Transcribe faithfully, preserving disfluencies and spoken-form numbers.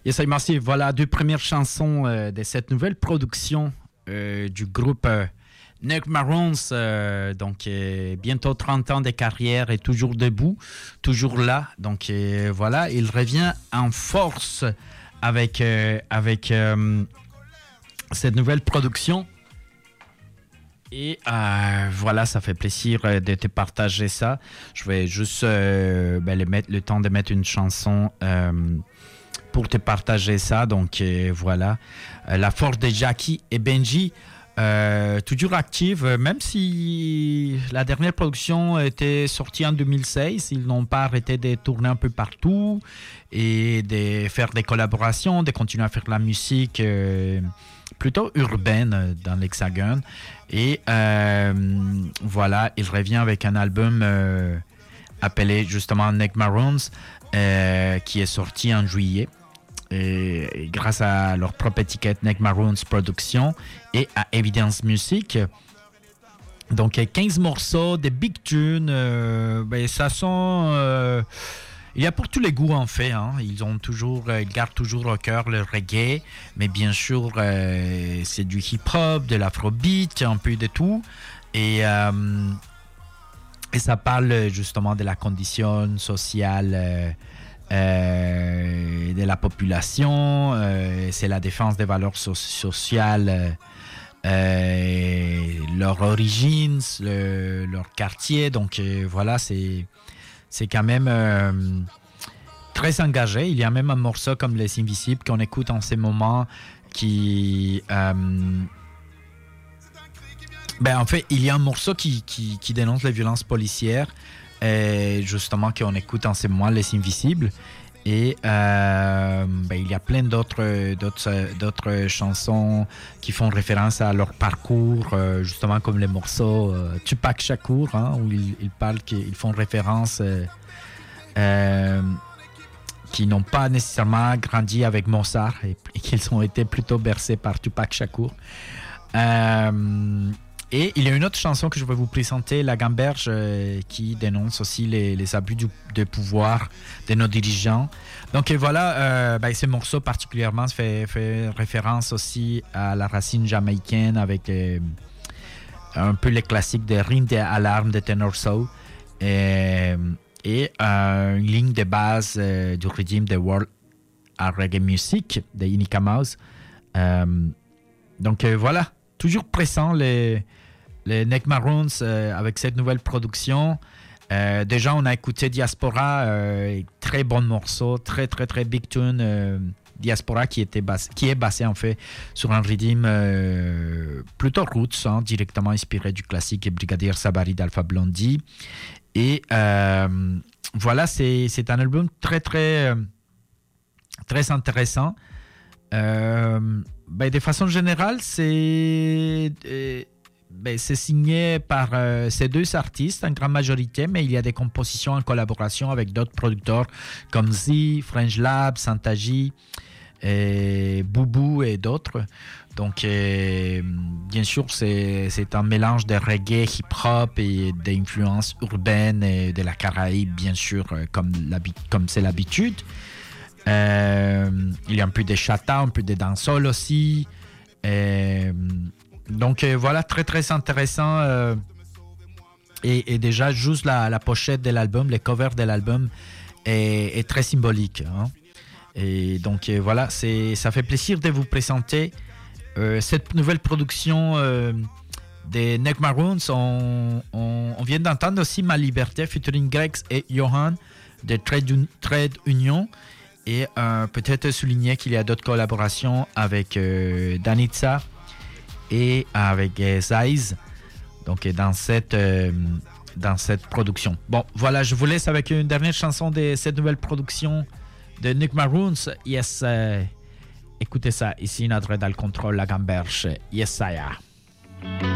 Yes, I merci. Voilà deux premières chansons euh, de cette nouvelle production euh, du groupe euh, Neck Maroons. Euh, donc, euh, bientôt trente ans de carrière et toujours debout, toujours là. Donc, euh, voilà, il revient en force avec, euh, avec euh, cette nouvelle production. Et euh, voilà, ça fait plaisir de te partager ça. Je vais juste euh, ben, le, mettre, le temps de mettre une chanson euh, pour te partager ça. Donc euh, voilà, euh, la force de Jackie et Benji, euh, toujours active, même si la dernière production était sortie en deux mille seize, ils n'ont pas arrêté de tourner un peu partout et de faire des collaborations, de continuer à faire de la musique euh, plutôt urbaine dans l'Hexagone. Et euh, voilà, il revient avec un album euh, appelé justement Neck Maroons euh, qui est sorti en juillet. Et, et grâce à leur propre étiquette Neck Maroons Production et à Evidence Music. Donc quinze morceaux, des big tunes, euh, ben, ça sent... Euh, il y a pour tous les goûts en fait, hein. Ils ont toujours, ils gardent toujours au cœur le reggae, mais bien sûr euh, c'est du hip-hop, de l'afrobeat, un peu de tout, et euh, et ça parle justement de la condition sociale euh, euh, de la population. Euh, c'est la défense des valeurs so- sociales, euh, leur origine, le, leur quartier. Donc euh, voilà, c'est C'est quand même euh, très engagé. Il y a même un morceau comme Les Invisibles qu'on écoute en ce moment qui... Euh, ben en fait, il y a un morceau qui, qui, qui dénonce les violences policières, et justement qu'on écoute en ce moment, Les Invisibles. Et euh, ben, il y a plein d'autres, d'autres, d'autres chansons qui font référence à leur parcours, euh, justement comme les morceaux euh, Tupac Shakur, hein, où ils, ils parlent qu'ils font référence, euh, euh, qui n'ont pas nécessairement grandi avec Mozart et, et qu'ils ont été plutôt bercés par Tupac Shakur. Euh, Et il y a une autre chanson que je vais vous présenter, La Gamberge, euh, qui dénonce aussi les, les abus du, de pouvoir de nos dirigeants. Donc et voilà, euh, ben, ce morceau particulièrement fait, fait référence aussi à la racine jamaïcaine avec euh, un peu les classiques de Ring d'Alarme de Tenor Soul et, et euh, une ligne de base euh, du régime de World Reggae Music de Inika Mouse. Euh, donc euh, voilà, toujours pressant les... Les Neck Maroons euh, avec cette nouvelle production. Euh, déjà, on a écouté Diaspora, euh, très bon morceau, très très très big tune. Euh, Diaspora qui, était bas- qui est basé en fait sur un rythme euh, plutôt roots, hein, directement inspiré du classique Brigadier Sabari d'Alpha Blondy. Et euh, voilà, c'est, c'est un album très très très intéressant. Euh, ben, de façon générale, c'est euh, Ben, c'est signé par euh, ces deux artistes en grande majorité, mais il y a des compositions en collaboration avec d'autres producteurs comme Z, French Lab, Santaji, et Boubou et d'autres. Donc, euh, bien sûr, c'est, c'est un mélange de reggae, hip-hop et d'influences urbaines et de la Caraïbe, bien sûr, comme, comme c'est l'habitude. Euh, il y a un peu de chata, un peu de dancehall aussi. Euh, Donc euh, voilà, très très intéressant euh, et, et déjà juste la, la pochette de l'album, les covers de l'album est, est très symbolique, hein. Et donc euh, voilà, c'est, ça fait plaisir de vous présenter euh, cette nouvelle production euh, des Neck Maroons. On, on, on vient d'entendre aussi Ma Liberté featuring Grex et Johan de Trade, Trade Union. Et euh, peut-être souligner qu'il y a d'autres collaborations avec euh, Danitza et avec euh, Zaiz, donc dans cette, euh, dans cette production. Bon, voilà, je vous laisse avec une dernière chanson de cette nouvelle production de Neck Maroons. Yes, euh, écoutez ça, ici, notre dans le contrôle, La Gamberge. Yes, ça y est.